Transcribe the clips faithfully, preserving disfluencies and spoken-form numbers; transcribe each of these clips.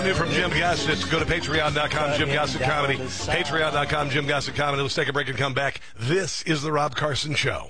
new from Jim Gossett. Go to patreon dot com, Jim Gossett Comedy. patreon dot com, Jim Gossett Comedy. Let's take a break and come back. This is The Rob Carson Show.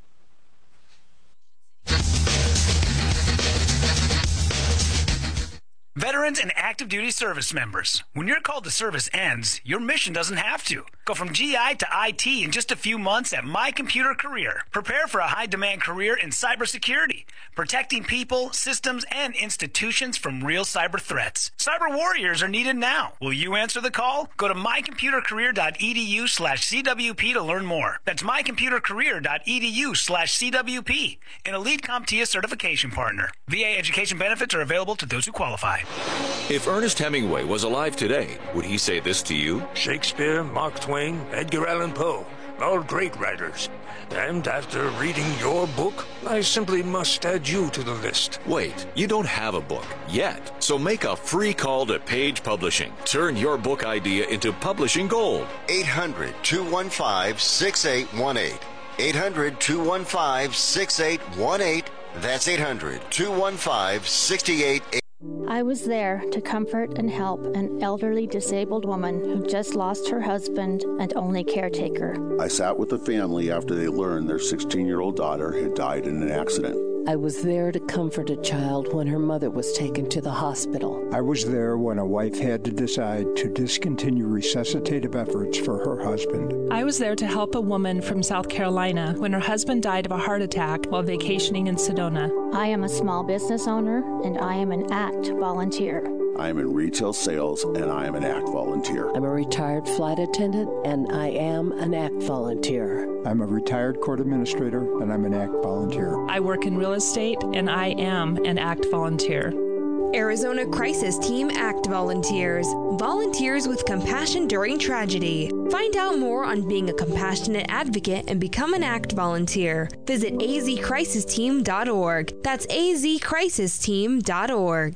Veterans and active duty service members, when your call to service ends, your mission doesn't have to. Go from G I to I T in just a few months at My Computer Career. Prepare for a high-demand career in cybersecurity, protecting people, systems, and institutions from real cyber threats. Cyber warriors are needed now. Will you answer the call? Go to my computer career dot e d u slash c w p to learn more. That's my computer career dot e d u slash c w p, an Elite CompTIA certification partner. V A education benefits are available to those who qualify. If Ernest Hemingway was alive today, would he say this to you? Shakespeare, Mark Twain, Edgar Allan Poe, all great writers. And after reading your book, I simply must add you to the list. Wait, you don't have a book yet. So make a free call to Page Publishing. Turn your book idea into publishing gold. eight hundred, two one five, six eight one eight. eight hundred, two one five, six eight one eight. That's eight hundred, two one five, six eight eight. I was there to comfort and help an elderly disabled woman who just lost her husband and only caretaker. I sat with the family after they learned their sixteen-year-old daughter had died in an accident. I was there to comfort a child when her mother was taken to the hospital. I was there when a wife had to decide to discontinue resuscitative efforts for her husband. I was there to help a woman from South Carolina when her husband died of a heart attack while vacationing in Sedona. I am a small business owner, and I am an ACT volunteer. I am in retail sales, and I am an ACT volunteer. I'm a retired flight attendant, and I am an ACT volunteer. I'm a retired court administrator, and I'm an ACT volunteer. I work in real estate, and I am an ACT volunteer. Arizona Crisis Team ACT Volunteers. Volunteers with compassion during tragedy. Find out more on being a compassionate advocate and become an ACT volunteer. Visit a z crisis team dot org. That's a z crisis team dot org.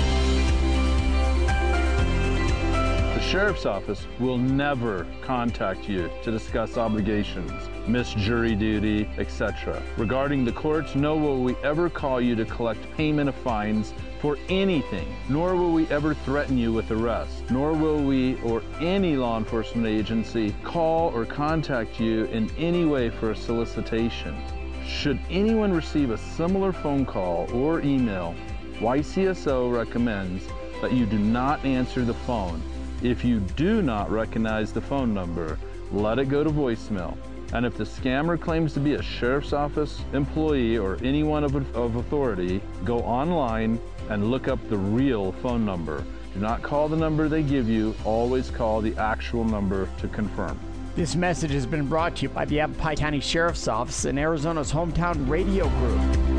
The Sheriff's Office will never contact you to discuss obligations, missed jury duty, et cetera. Regarding the courts, nor will we ever call you to collect payment of fines for anything, nor will we ever threaten you with arrest, nor will we or any law enforcement agency call or contact you in any way for a solicitation. Should anyone receive a similar phone call or email, Y C S O recommends that you do not answer the phone. If you do not recognize the phone number, let it go to voicemail. And if the scammer claims to be a sheriff's office employee or anyone of, of authority, go online and look up the real phone number. Do not call the number they give you, always call the actual number to confirm. This message has been brought to you by the Yavapai County Sheriff's Office and Arizona's Hometown Radio Group.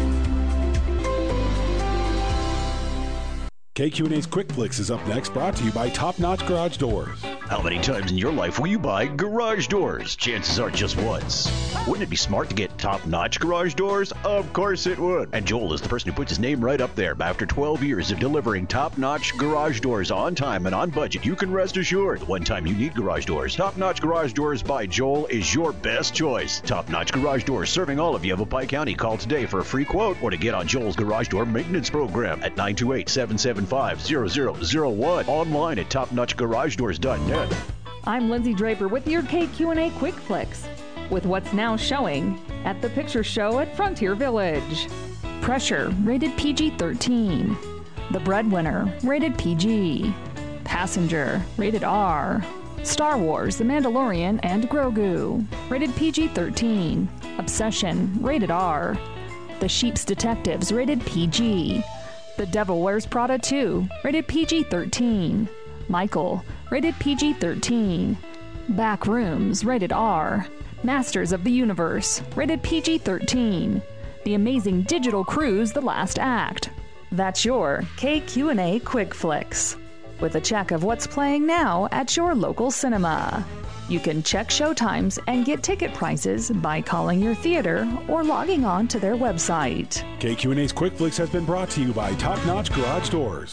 K Q and A's Quick Flicks is up next, brought to you by Top Notch Garage Doors. How many times in your life will you buy garage doors? Chances are just once. Wouldn't it be smart to get top-notch garage doors? Of course it would. And Joel is the person who puts his name right up there. After twelve years of delivering top-notch garage doors on time and on budget, you can rest assured the one time you need garage doors, Top-Notch Garage Doors by Joel is your best choice. Top-Notch Garage Doors serving all of Yavapai County. Call today for a free quote or to get on Joel's garage door maintenance program at nine two eight, seven seven five, zero zero zero one. Online at top notch garage doors dot net. I'm Lindsay Draper with your K Q and A Quick Flicks, with what's now showing at the Picture Show at Frontier Village. Pressure, rated P G thirteen. The Breadwinner, rated P G. Passenger, rated R. Star Wars, The Mandalorian and Grogu, rated P G thirteen. Obsession, rated R. The Sheep's Detectives, rated P G. The Devil Wears Prada two, rated P G thirteen. Michael, rated P G thirteen. Back Rooms, rated R. Masters of the Universe, rated P G thirteen. The Amazing Digital Cruise, The Last Act. That's your K Q and A Quick Flicks, with a check of what's playing now at your local cinema. You can check showtimes and get ticket prices by calling your theater or logging on to their website. K Q and A's Quick Flicks has been brought to you by Top Notch Garage Doors.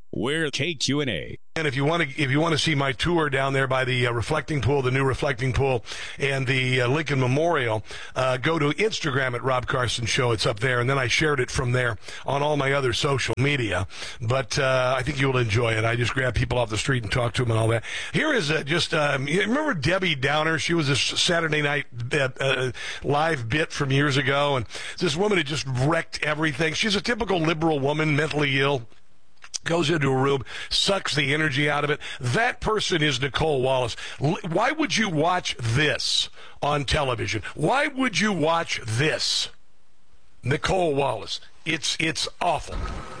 We're K Q and A. And if you want to, if you want to see my tour down there by the uh, reflecting pool, the new reflecting pool, and the uh, Lincoln Memorial, uh, go to Instagram at Rob Carson Show. It's up there, and then I shared it from there on all my other social media. But uh, I think you'll enjoy it. I just grab people off the street and talk to them and all that. Here is uh, just um, you remember Debbie Downer? She was this Saturday night uh, uh, live bit from years ago, and this woman had just wrecked everything. She's a typical liberal woman, mentally ill. Goes into a room, sucks the energy out of it. That person is Nicole Wallace. Why would you watch this on television? Why would you watch this? Nicole Wallace. It's it's awful.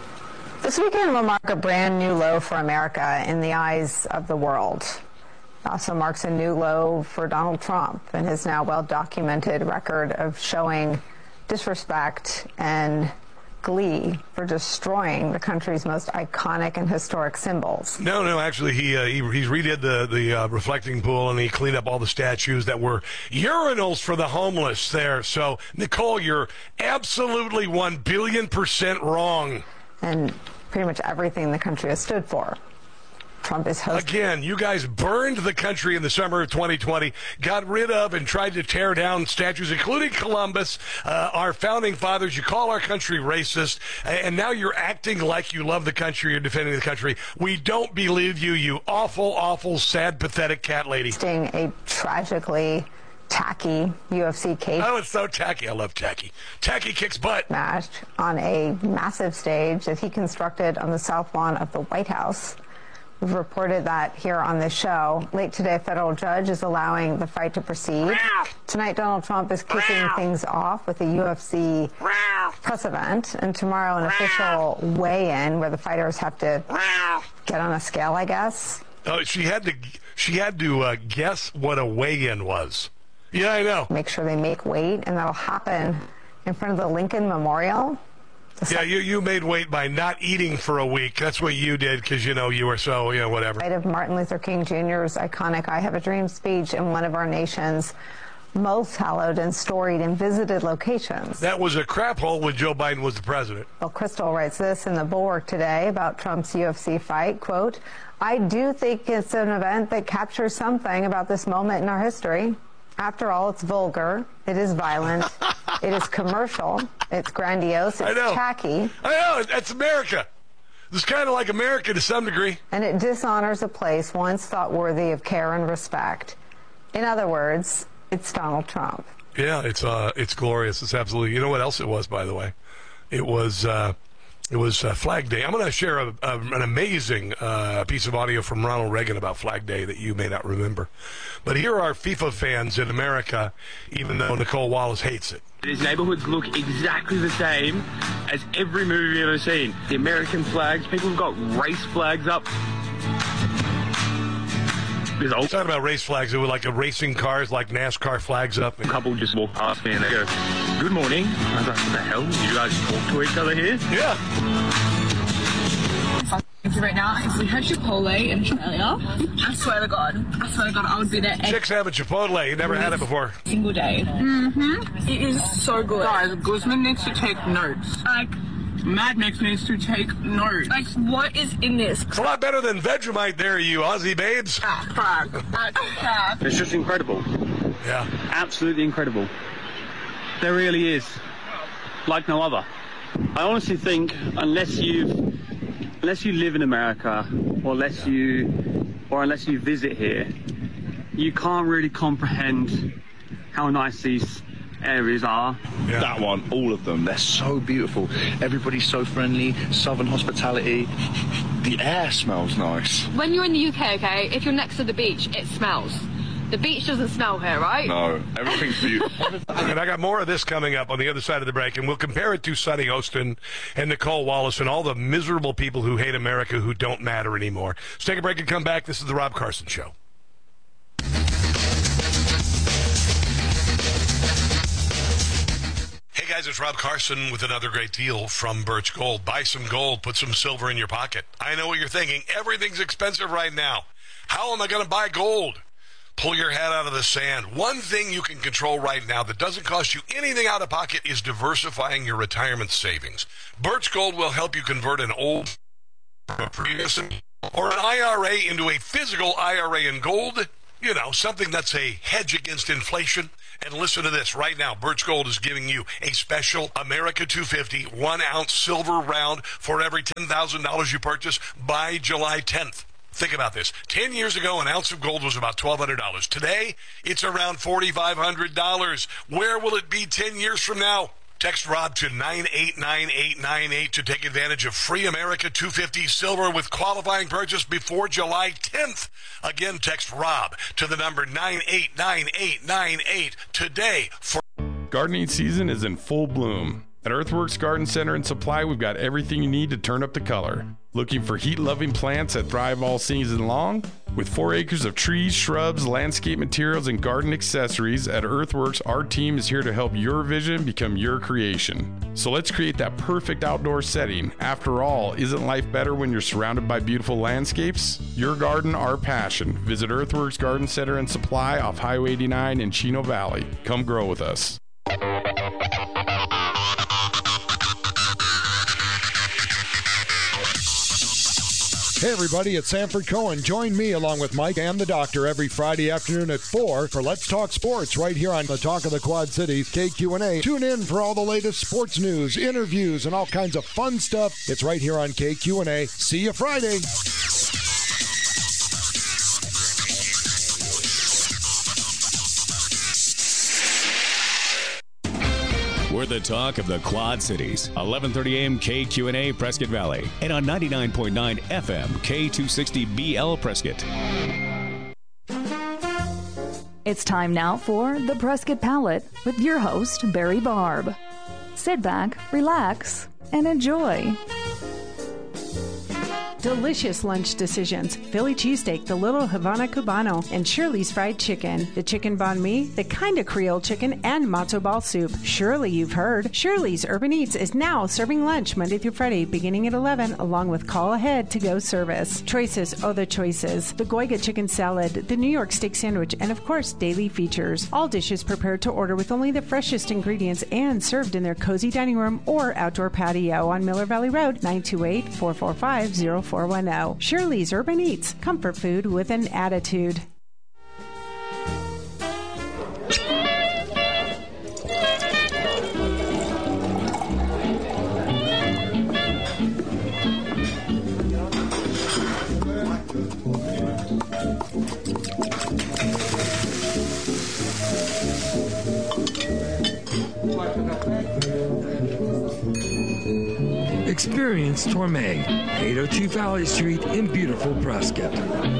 This weekend will mark a brand new low for America in the eyes of the world. It also marks a new low for Donald Trump and his now well-documented record of showing disrespect and glee for destroying the country's most iconic and historic symbols. No, no, actually, he uh, he, he redid the the uh, reflecting pool, and he cleaned up all the statues that were urinals for the homeless there. So, Nicole, you're absolutely one billion percent wrong. And pretty much everything the country has stood for. Trump is hosting. Again, you guys burned the country in the summer of twenty twenty, got rid of and tried to tear down statues, including Columbus, uh, our founding fathers. You call our country racist, and now you're acting like you love the country, you're defending the country. We don't believe you, you awful, awful, sad, pathetic cat lady. A tragically tacky U F C cage. Oh, it's so tacky. I love tacky. Tacky kicks butt. Match on a massive stage that he constructed on the south lawn of the White House. We've reported that here on this show. Late today, a federal judge is allowing the fight to proceed. Tonight, Donald Trump is kicking things off with a U F C press event. And tomorrow, an official weigh-in where the fighters have to get on a scale, I guess. Oh, she had to, she had to uh, guess what a weigh-in was. Yeah, I know. Make sure they make weight, and that'll happen in front of the Lincoln Memorial. Yeah, you, you made weight by not eating for a week. That's what you did because, you know, you were so, you know, whatever. Of Martin Luther King Junior's iconic I Have a Dream speech in one of our nation's most hallowed and storied and visited locations. That was a crap hole when Joe Biden was the president. Well, Crystal writes this in the Bulwark today about Trump's U F C fight, quote, I do think it's an event that captures something about this moment in our history. After all, it's vulgar, it is violent, it is commercial, it's grandiose, it's I know. tacky. I know, that's America. It's kind of like America to some degree. And it dishonors a place once thought worthy of care and respect. In other words, it's Donald Trump. Yeah, it's uh, it's glorious. It's absolutely. You know what else it was, by the way? It was uh, it was uh, Flag Day. I'm going to share a, a, an amazing uh, piece of audio from Ronald Reagan about Flag Day that you may not remember. But here are FIFA fans in America, even though Nicole Wallace hates it. These neighborhoods look exactly the same as every movie you've ever seen. The American flags, people have got race flags up. There's old- talking about race flags. It was like a racing cars, like NASCAR flags up. A couple just walk past me and they go, good morning. I was like, what the hell? Did you guys talk to each other here? Yeah. Right now, if we had Chipotle in Australia, I swear to God, I swear to God, I would be there. Chicks having Chipotle. You never had it before. Single day. Mm-hmm. It is so good. Guys, Guzman needs to take notes. Like, Mad Max needs to take notes. Like, what is in this? It's a lot better than Vegemite there, you Aussie babes. Ah, fuck. Ah, it's just incredible. Yeah. Absolutely incredible. There really is. Like no other. I honestly think, unless you've Unless you live in America, or unless you, or unless you visit here, you can't really comprehend how nice these areas are. Yeah. That one, all of them, they're so beautiful. Everybody's so friendly, southern hospitality. The air smells nice. When you're in the U K, okay, if you're next to the beach, it smells. The beach doesn't smell here, right? No, everything's beautiful. And I got more of this coming up on the other side of the break, and we'll compare it to Sonny Hostin and Nicole Wallace and all the miserable people who hate America who don't matter anymore. Let's take a break and come back. This is the Rob Carson Show. Hey guys, it's Rob Carson with another great deal from Birch Gold. Buy some gold, put some silver in your pocket. I know what you're thinking. Everything's expensive right now. How am I going to buy gold? Pull your head out of the sand. One thing you can control right now that doesn't cost you anything out of pocket is diversifying your retirement savings. Birch Gold will help you convert an old or an I R A into a physical I R A in gold, you know, something that's a hedge against inflation. And listen to this right now. Birch Gold is giving you a special America two fifty one ounce silver round for every ten thousand dollars you purchase by July tenth. Think about this. Ten years ago, an ounce of gold was about twelve hundred dollars. Today, it's around four thousand five hundred dollars. Where will it be ten years from now? Text Rob to nine eight nine eight nine eight to take advantage of free America two fifty silver with qualifying purchase before July tenth. Again, text Rob to the number nine eight nine eight nine eight today. For Gardening season is in full bloom. At Earthworks Garden Center and Supply, we've got everything you need to turn up the color. Looking for heat-loving plants that thrive all season long? With four acres of trees, shrubs, landscape materials, and garden accessories, at Earthworks, our team is here to help your vision become your creation. So let's create that perfect outdoor setting. After all, isn't life better when you're surrounded by beautiful landscapes? Your garden, our passion. Visit Earthworks Garden Center and Supply off Highway eighty-nine in Chino Valley. Come grow with us. Hey everybody, it's Sanford Cohen. Join me along with Mike and the Doctor every Friday afternoon at four for Let's Talk Sports right here on the Talk of the Quad Cities, K Q and A. Tune in for all the latest sports news, interviews, and all kinds of fun stuff. It's right here on K Q and A. See you Friday. We're the talk of the Quad Cities. eleven thirty a.m. K Q and A Prescott Valley. And on ninety-nine point nine F M K two sixty B L Prescott. It's time now for The Prescott Palette with your host, Barry Barb. Sit back, relax, and enjoy. Delicious lunch decisions. Philly cheesesteak, the Little Havana Cubano, and Shirley's Fried Chicken. The chicken banh mi, the kind of Creole chicken, and matzo ball soup. Surely you've heard. Shirley's Urban Eats is now serving lunch Monday through Friday beginning at eleven, along with call ahead to-go service. Choices, other choices. The Goiga chicken salad, the New York steak sandwich, and of course, daily features. All dishes prepared to order with only the freshest ingredients and served in their cozy dining room or outdoor patio on Miller Valley Road, nine two eight, four four five, zero four one zero. Shirley's Urban Eats, comfort food with an attitude. Experience Torme, eight oh two Valley Street in beautiful Prescott.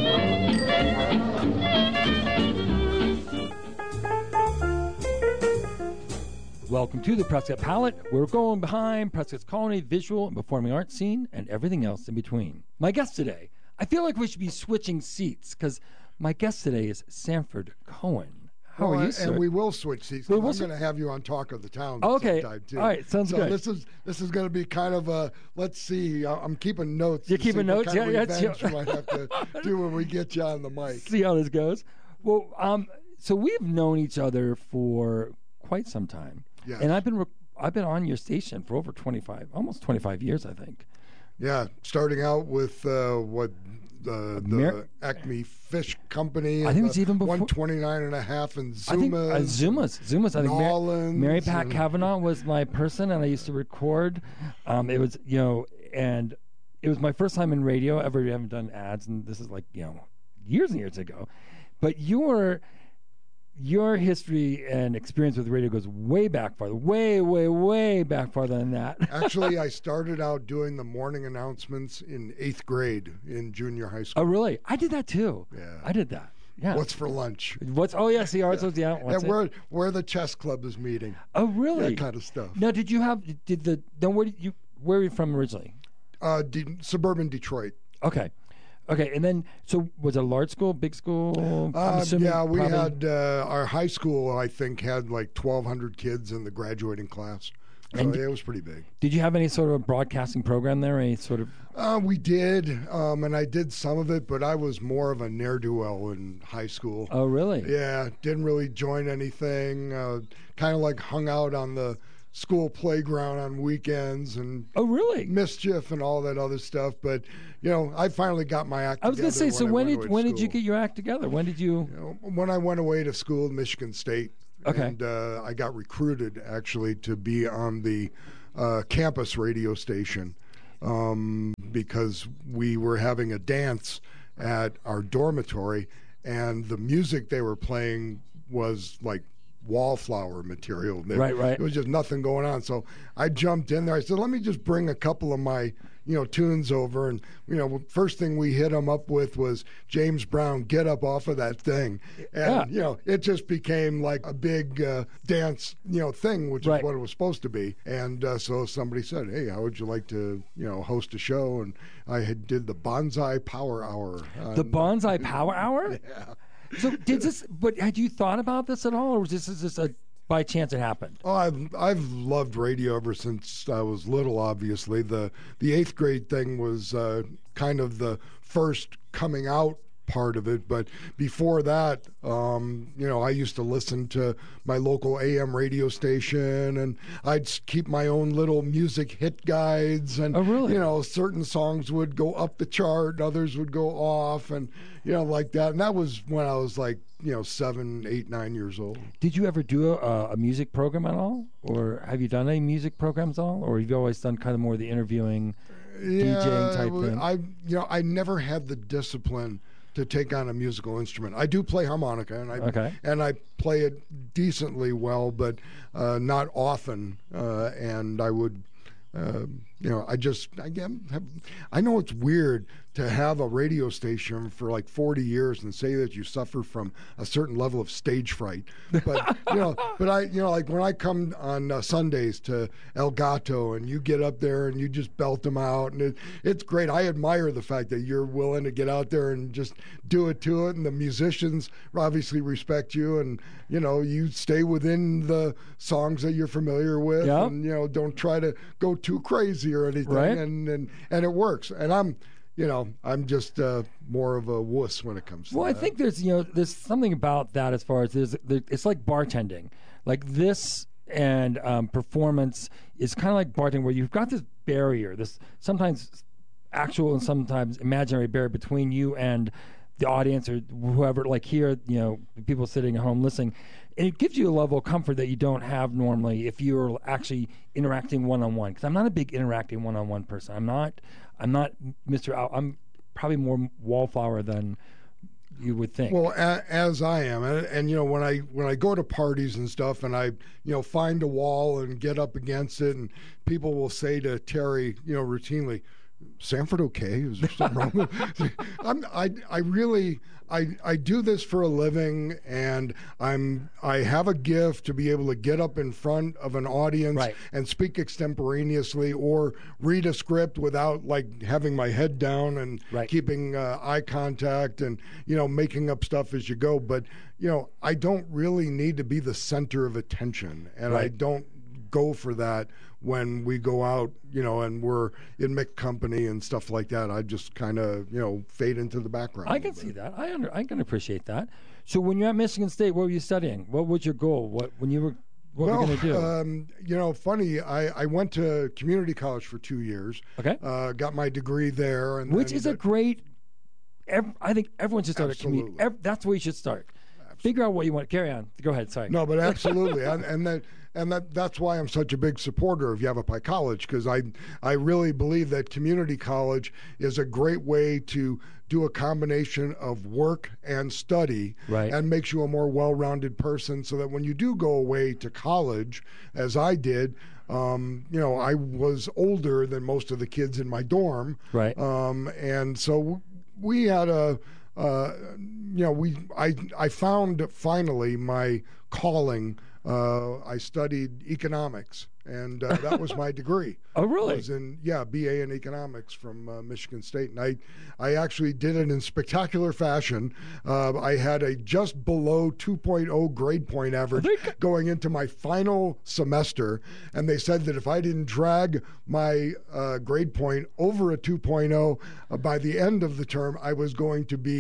Welcome to the Prescott Palette. We're going behind Prescott's culinary, visual, and performing arts scene, and everything else in between. My guest today, I feel like we should be switching seats, because my guest today is Sanford Cohen. How well, are you, and sir? we will switch seats. We I'm will going to have you on Talk of the Town okay. sometime, too. All right, sounds so good. This is this is going to be kind of a, let's see, I'm keeping notes. You're keeping notes? Yeah, Yeah, yeah. You might have to do when we get you on the mic. See how this goes. Well, um, so we've known each other for quite some time. Yes. And I've been, re- I've been on your station for over twenty-five, almost twenty-five years, I think. Yeah, starting out with uh, what the, the Mer- Acme Fish Company. I think it was even before one twenty-nine and a half in Zumas. I think uh, Zumas, Zumas. I think Mar- Mary Pat and... Kavanaugh was my person, and I used to record. Um, it was, you know, and it was my first time in radio ever. We haven't done ads, and this is like, you know, years and years ago. But your your history and experience with radio goes way back farther, way, way, way back farther than that. Actually, I started out doing the morning announcements in eighth grade in junior high school. Oh, really? I did that too. Yeah, I did that. Yeah. What's for lunch? What's? Oh, yes, the arts. Yeah, yeah where where the chess club is meeting. Oh, really? That kind of stuff. Now, did you have? Did the? Then where did you? Where were you from originally? Uh, de- suburban Detroit. Okay. Okay, and then, so was it a large school, big school? Uh, yeah, we probably... had, uh, our high school, I think, had like twelve hundred kids in the graduating class. So and it was pretty big. Did you have any sort of broadcasting program there, any sort of? Uh, we did, um, and I did some of it, but I was more of a ne'er-do-well in high school. Oh, really? Yeah, didn't really join anything, uh, kind of like hung out on the school playground on weekends and oh really mischief and all that other stuff. But you know, I finally got my act. I was going to say, so when did when school. did you get your act together? When did you? you know, when I went away to school at Michigan State. Okay. And uh, I got recruited actually to be on the uh, campus radio station um, because we were having a dance at our dormitory, and the music they were playing was like wallflower material. They, right, right. It was just nothing going on. So I jumped in there. I said, let me just bring a couple of my, you know, tunes over. And, you know, first thing we hit them up with was James Brown, Get Up Off of That Thing. And, yeah. you know, it just became like a big uh, dance, you know, thing, which right. is what it was supposed to be. And uh, so somebody said, hey, how would you like to, you know, host a show? And I had did the Bonsai Power Hour. On, the Bonsai Power Hour? Yeah. So did this? But had you thought about this at all, or was this just a by chance it happened? Oh, I've I've loved radio ever since I was little. Obviously, the the eighth grade thing was uh, kind of the first coming out part of it. But before that, um, you know, I used to listen to my local A M radio station, and I'd keep my own little music hit guides. And, oh, really? you know, certain songs would go up the chart, others would go off, and, you know, like that. And that was when I was like, you know, seven, eight, nine years old. Did you ever do a, a music program at all? Or have you done any music programs at all? Or have you always done kind of more the interviewing, yeah, DJing type thing? I, you know, I never had the discipline to take on a musical instrument. I do play harmonica, and I okay. and I play it decently well, but uh, not often. Uh, and I would, uh, you know, I just I have, I know it's weird to have a radio station for like forty years and say that you suffer from a certain level of stage fright. But you know, but I, you know, like when I come on uh, Sundays to El Gato and you get up there and you just belt them out, and it, it's great. I admire the fact that you're willing to get out there and just do it to it, and the musicians obviously respect you, and you know, you stay within the songs that you're familiar with, yep. and you know, don't try to go too crazy or anything, right. and, and and it works. And I'm You know, I'm just uh, more of a wuss when it comes to well, that. Well, I think there's, you know, there's something about that as far as there's, there, it's like bartending. Like this and um, performance is kind of like bartending, where you've got this barrier, this sometimes actual and sometimes imaginary barrier between you and the audience or whoever, like here, you know, people sitting at home listening. And it gives you a level of comfort that you don't have normally if you're actually interacting one-on-one. Because I'm not a big interacting one-on-one person. I'm not... I'm not Mister Al- I'm probably more wallflower than you would think. Well, a, as I am, and, and you know, when I when I go to parties and stuff, and I you know find a wall and get up against it, and people will say to Terry, you know, routinely, "Sanford, okay? Is there something wrong with?" I'm, I I really I I do this for a living, and I'm I have a gift to be able to get up in front of an audience right. and speak extemporaneously, or read a script without like having my head down and right. keeping uh, eye contact, and you know making up stuff as you go. But you know I don't really need to be the center of attention, and right. I don't go for that when we go out, you know, and we're in mixed company and stuff like that. I just kind of, you know, fade into the background. I can see that. I under, I can appreciate that. So when you're at Michigan State, what were you studying? What was your goal? What when you were what well, were you going to do? Um, you know, funny. I, I went to community college for two years. Okay. Uh, got my degree there, and which then is a great. Ev- I think everyone should start absolutely. a community. Ev- that's where you should start. Absolutely. Figure out what you want. Carry on. Go ahead. Sorry. No, but absolutely, and, and that. And that, that's why I'm such a big supporter of Yavapai College, because I, I really believe that community college is a great way to do a combination of work and study right. and makes you a more well-rounded person, so that when you do go away to college, as I did, um, you know, I was older than most of the kids in my dorm. Right. Um, and so we had a... Uh, you know, we I I found finally my calling. Uh, I studied economics, and uh, that was my degree. Oh, really? I was in yeah, B A in economics from uh, Michigan State, and I I actually did it in spectacular fashion. Uh, I had a just below two point oh grade point average going into my final semester, and they said that if I didn't drag my uh, grade point over a two point oh uh, by the end of the term, I was going to be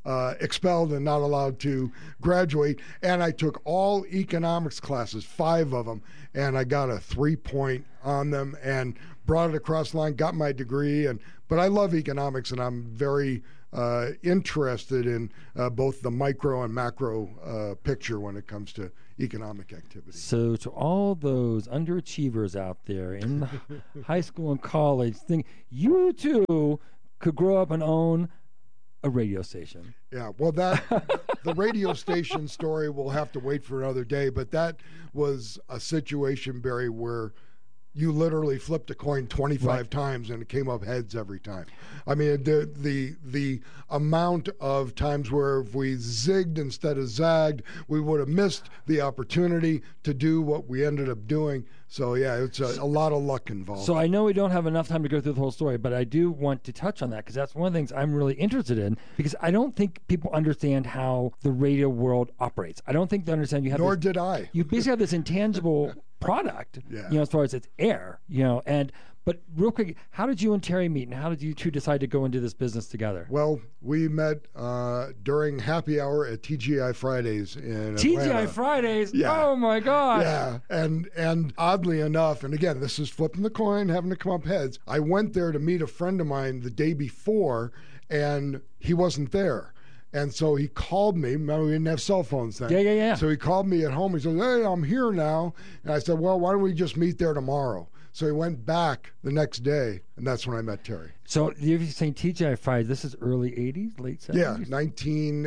uh, expelled and not allowed to graduate. And I took all economics classes, five of them, and I got a three point on them and brought it across the line, got my degree. And but I love economics, and I'm very uh, interested in uh, both the micro and macro uh, picture when it comes to economic activity. So to all those underachievers out there in high school and college, think you too could grow up and own a radio station. Yeah, well, that the radio station story will have to wait for another day, but that was a situation, Barry, where you literally flipped a coin twenty-five right. times and it came up heads every time. I mean, the the the amount of times where if we zigged instead of zagged, we would have missed the opportunity to do what we ended up doing. So, yeah, it's a, a lot of luck involved. So I know we don't have enough time to go through the whole story, but I do want to touch on that because that's one of the things I'm really interested in, because I don't think people understand how the radio world operates. I don't think they understand you have Nor this, did I. You basically have this intangible product, yeah. you know, as far as its air, you know, and but real quick, how did you and Terry meet, and how did you two decide to go into this business together? Well, we met uh, during happy hour at T G I Fridays in T G I Atlanta. Fridays? Yeah. Oh, my God. Yeah, and, and oddly enough, and again, this is flipping the coin, having to come up heads, I went there to meet a friend of mine the day before, and he wasn't there. And so he called me. Remember, we didn't have cell phones then. Yeah, yeah, yeah. So he called me at home. He said, hey, I'm here now. And I said, well, why don't we just meet there tomorrow? So he went back the next day, and that's when I met Terry. So you're saying T G I Fridays, this is early eighties, late seventies? Yeah, nineteen,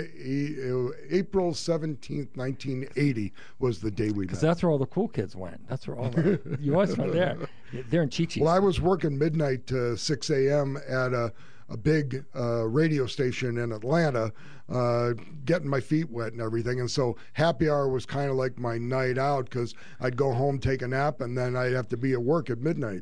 April seventeenth, nineteen eighty was the day we met. Because that's where all the cool kids went. That's where all the, you always went there. They're in Chi-Chi's. Well, I was working midnight to six a.m. at a a big uh, radio station in Atlanta, uh, getting my feet wet and everything. And so happy hour was kind of like my night out because I'd go home, take a nap, and then I'd have to be at work at midnight.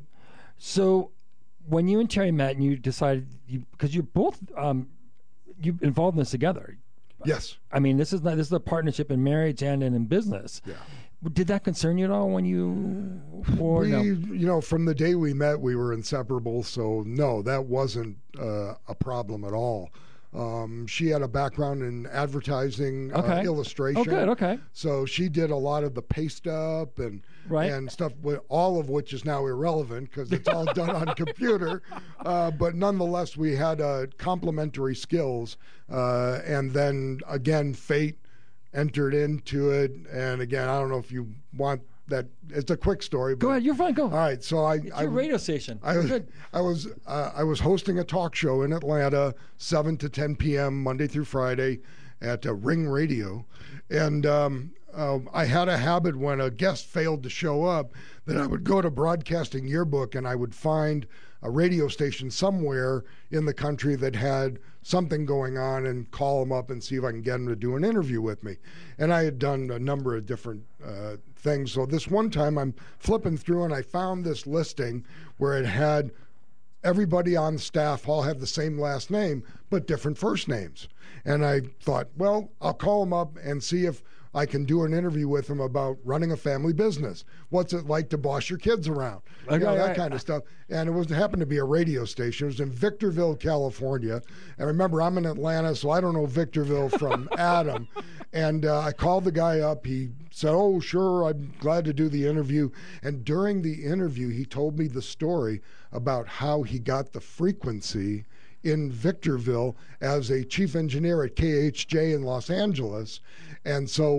So when you and Terry met and you decided, because you, you're both um, you involved in this together. Yes. I mean, this is not, this is a partnership in marriage and in business. Yeah. Did that concern you at all when you, or we, no? You know, from the day we met, we were inseparable. So no, that wasn't uh, a problem at all. Um, she had a background in advertising, okay. uh, illustration. Oh, good. Okay. So she did a lot of the paste up and right. and stuff, all of which is now irrelevant because it's all done on computer. Uh, but nonetheless, we had uh, complementary skills. Uh, and then again, fate entered into it. And again, I don't know if you want that. It's a quick story. But, go ahead. You're fine. Go. All right. So I, it's I your radio station. I was, I was, uh, I was hosting a talk show in Atlanta, seven to ten p.m. Monday through Friday, at uh, Ring Radio, and um, uh, I had a habit when a guest failed to show up that I would go to Broadcasting Yearbook and I would find a radio station somewhere in the country that had something going on and call them up and see if I can get them to do an interview with me. And I had done a number of different uh, things. So this one time I'm flipping through and I found this listing where it had everybody on staff all have the same last name, but different first names. And I thought, well, I'll call them up and see if I can do an interview with them about running a family business. What's it like to boss your kids around? Okay, you know, that right. kind of stuff. And it was it happened to be a radio station. It was in Victorville, California. And remember, I'm in Atlanta, so I don't know Victorville from Adam. And uh, I called the guy up. He said, oh, sure, I'm glad to do the interview. And during the interview, he told me the story about how he got the frequency in Victorville as a chief engineer at K H J in Los Angeles. And so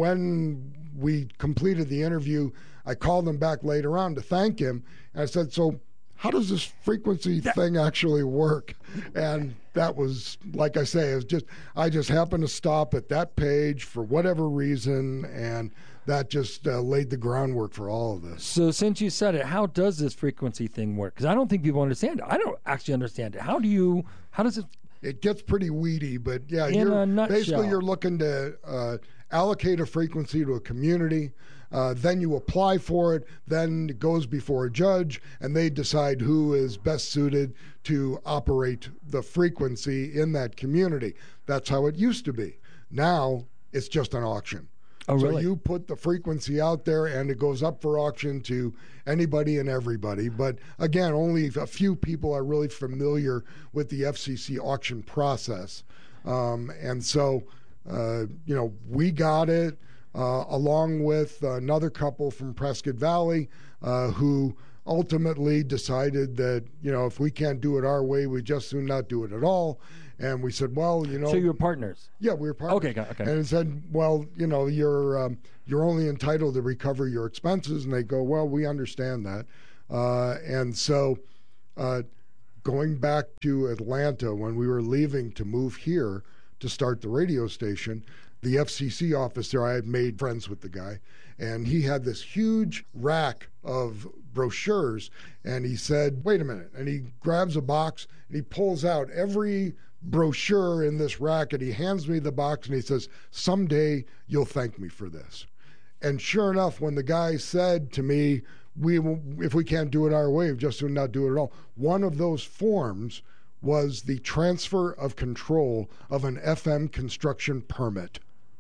when we completed the interview, I called him back later on to thank him. And I said, so how does this frequency thing actually work? And that was, like I say, it was just, I just happened to stop at that page for whatever reason, and that just uh, laid the groundwork for all of this. So since you said it, how does this frequency thing work? Because I don't think people understand it. I don't actually understand it. How do you, how does it? It gets pretty weedy, but yeah, In you're, a nutshell. basically you're looking to uh, allocate a frequency to a community. Uh, then you apply for it, then it goes before a judge, and they decide who is best suited to operate the frequency in that community. That's how it used to be. Now it's just an auction. Oh, so really? you put the frequency out there, and it goes up for auction to anybody and everybody. But again, only a few people are really familiar with the F C C auction process. Um, and so, uh, you know, we got it uh, along with another couple from Prescott Valley uh, who ultimately decided that, you know, if we can't do it our way, we just soon not do it at all. And we said, well, you know. So you were partners? Yeah, we were partners. Okay, okay. And it said, well, you know, you're um, you're only entitled to recover your expenses. And they go, well, we understand that. Uh, and so uh, going back to Atlanta, when we were leaving to move here to start the radio station, the F C C officer, I had made friends with the guy, and he had this huge rack of brochures, and he said, wait a minute, and he grabs a box, and he pulls out every brochure in this rack, and he hands me the box, and he says, someday you'll thank me for this. And sure enough, when the guy said to me, we if we can't do it our way, just do not do it at all, one of those forms was the transfer of control of an F M construction permit,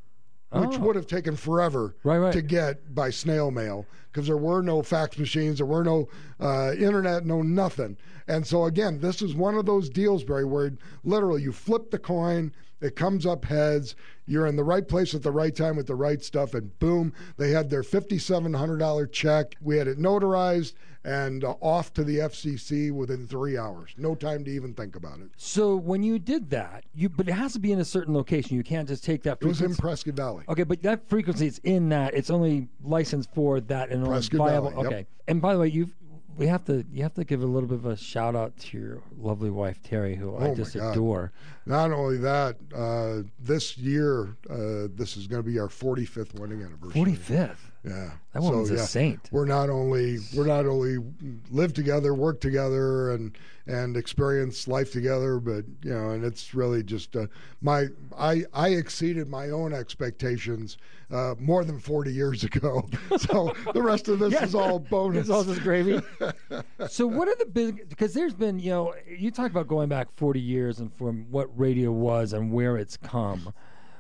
which Oh. would have taken forever Right, right. to get by snail mail because there were no fax machines, there were no uh, internet, no nothing. And so again, this is one of those deals, Barry, where literally you flip the coin, it comes up heads, you're in the right place at the right time with the right stuff, and boom, they had their fifty-seven hundred dollars check. We had it notarized and uh, off to the F C C within three hours. No time to even think about it. So when you did that, you but it has to be in a certain location. You can't just take that It was frequency. in Prescott Valley. Okay, but that frequency is in that. It's only licensed for that and only Prescott viable. Valley, yep. Okay. And by the way, you've we have to you have to give a little bit of a shout out to your lovely wife Terry, who I Oh, just my God. adore. Not only that, uh, this year, uh, this is going to be our forty-fifth wedding anniversary. forty-fifth. Yeah, That woman's so, a yeah, saint. We're not only we're not only live together, work together, and and experience life together, but you know, and it's really just uh, my I I exceeded my own expectations uh, more than forty years ago. So the rest of this Yeah. is all bonus. It's all just gravy. So what are the big? Because there's been, you know, you talk about going back forty years and from what radio was and where it's come.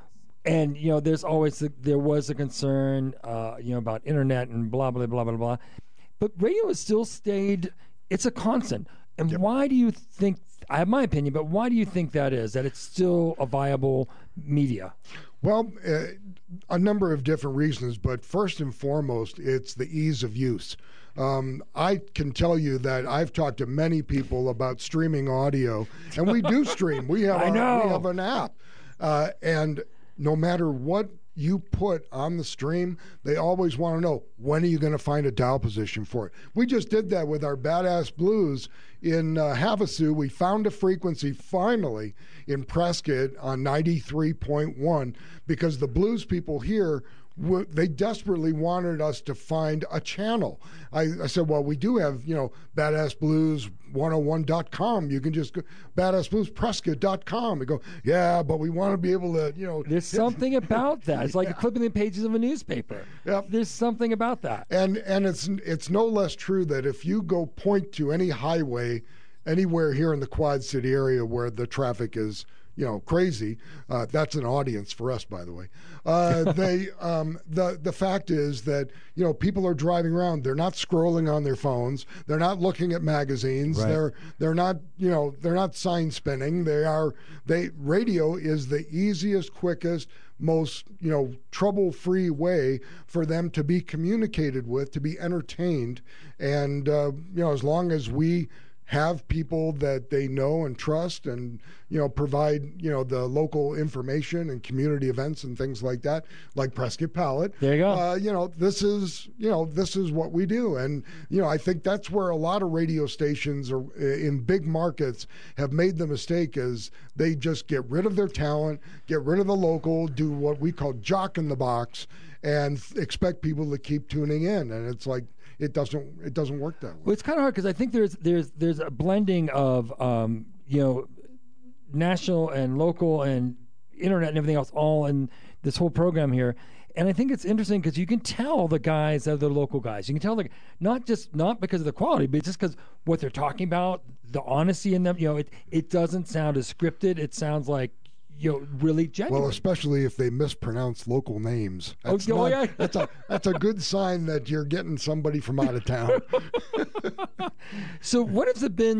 And you know, there's always the, there was a concern, uh, you know, about internet and blah blah blah blah blah. But radio has still stayed. It's a constant. And why do you think? I have my opinion, but why do you think that is? That it's still a viable media? Well, uh, a number of different reasons, but first and foremost, it's the ease of use. Um, I can tell you that I've talked to many people about streaming audio, and we do stream. We have I a, know. we have an app, uh, and no matter what you put on the stream, they always want to know, when are you going to find a dial position for it? We just did that with our Badass Blues in uh, Havasu. We found a frequency finally in Prescott on ninety-three point one because the blues people here, w- they desperately wanted us to find a channel. I, I said, well, we do have, you know, Badass Blues one oh one dot com. You can just go Badass Blues Prescott dot com. We go, yeah, but we want to be able to, you know. There's something about that. It's like Yeah. flipping the pages of a newspaper. Yep. There's something about that. And and it's it's no less true that if you go point to any highway anywhere here in the Quad City area where the traffic is, you know, crazy, uh, that's an audience for us, by the way. Uh, they um, the the fact is that, you know, people are driving around. They're not scrolling on their phones. They're not looking at magazines. Right. They're they're not you know they're not sign spinning. They are they radio is the easiest, quickest, most you know trouble-free way for them to be communicated with, to be entertained, and uh, you know as long as we have people that they know and trust and you know provide you know the local information and community events and things like that, like Prescott Pallet. There you go. Uh, you know this is you know this is what we do, and you know I think that's where a lot of radio stations are, in big markets have made the mistake, is they just get rid of their talent, get rid of the local, do what we call jock in the box, and expect people to keep tuning in, and it's like it doesn't it doesn't work that way. Well, it's kind of hard because I think there's there's there's a blending of um, you know national and local and internet and everything else all in this whole program here. And I think it's interesting because you can tell the guys that are the local guys. You can tell, like, not just not because of the quality, but just because what they're talking about, the honesty in them. You know, it it doesn't sound as scripted. It sounds like, you know, really genuine. Well, especially if they mispronounce local names. Oh, That's, oh, not- yeah. that's a that's a good sign that you're getting somebody from out of town. So what has it been?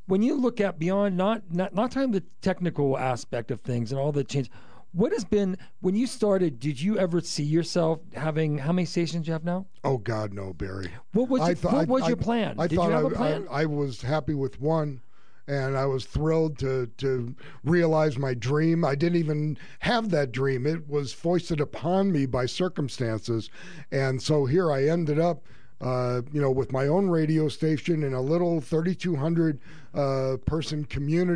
when you look at beyond not not not talking the technical aspect of things and all the change, what has been when you started? Did you ever see yourself having how many stations you have now? Oh God, no, Barry. What was I your, th- what was I, your plan? I Did thought you have I, a plan? I, I was happy with one. And I was thrilled to, to realize my dream. I didn't even have that dream. It was foisted upon me by circumstances. And so here I ended up, uh, you know, with my own radio station in a little thirty-two hundred uh, person community.